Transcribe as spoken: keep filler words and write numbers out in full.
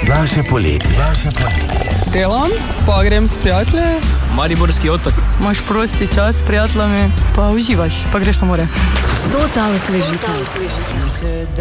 Vaše poletje. Vaše poletje. Delam, pa grem s prijatelji. Mariborski otok. Imaš prosti čas s prijateljami, pa uživaš, pa greš na more. To ta osvežitev.